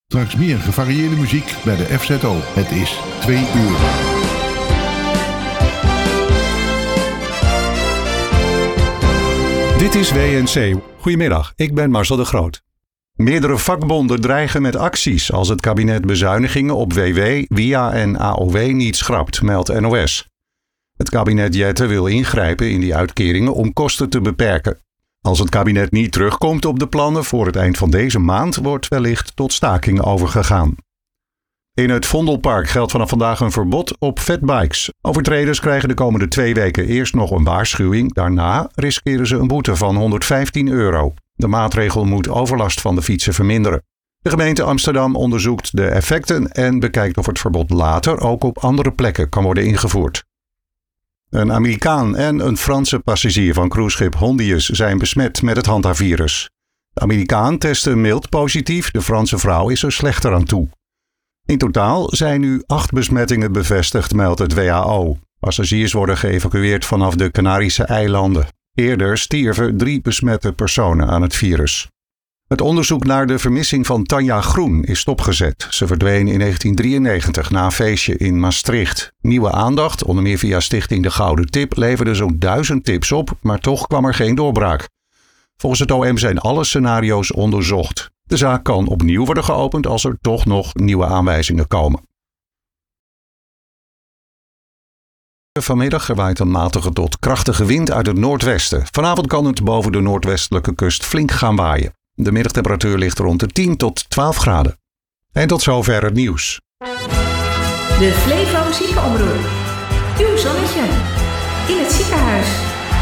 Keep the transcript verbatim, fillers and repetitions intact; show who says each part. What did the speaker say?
Speaker 1: Straks meer gevarieerde muziek bij de F Z O. Het is twee uur.
Speaker 2: Dit is W N C. Goedemiddag, ik ben Marcel de Groot. Meerdere vakbonden dreigen met acties als het kabinet bezuinigingen op W W, W I A en A O W niet schrapt, meldt N O S. Het kabinet Jette wil ingrijpen in die uitkeringen om kosten te beperken. Als het kabinet niet terugkomt op de plannen voor het eind van deze maand, wordt wellicht tot staking overgegaan. In het Vondelpark geldt vanaf vandaag een verbod op fatbikes. Overtreders krijgen de komende twee weken eerst nog een waarschuwing. Daarna riskeren ze een boete van honderdvijftien euro. De maatregel moet overlast van de fietsen verminderen. De gemeente Amsterdam onderzoekt de effecten en bekijkt of het verbod later ook op andere plekken kan worden ingevoerd. Een Amerikaan en een Franse passagier van cruiseschip Hondius zijn besmet met het hantavirus. De Amerikaan testte mild positief, de Franse vrouw is er slechter aan toe. In totaal zijn nu acht besmettingen bevestigd, meldt het W H O. Passagiers worden geëvacueerd vanaf de Canarische eilanden. Eerder stierven drie besmette personen aan het virus. Het onderzoek naar de vermissing van Tanja Groen is stopgezet. Ze verdween in negentien drieënnegentig na een feestje in Maastricht. Nieuwe aandacht, onder meer via stichting De Gouden Tip, leverde zo'n duizend tips op, maar toch kwam er geen doorbraak. Volgens het O M zijn alle scenario's onderzocht. De zaak kan opnieuw worden geopend als er toch nog nieuwe aanwijzingen komen. Vanmiddag waait een matige tot krachtige wind uit het noordwesten. Vanavond kan het boven de noordwestelijke kust flink gaan waaien. De middagtemperatuur ligt rond de tien tot twaalf graden. En tot zover het nieuws.
Speaker 3: De Flevo Ziekenomroep. Uw zonnetje. In het ziekenhuis.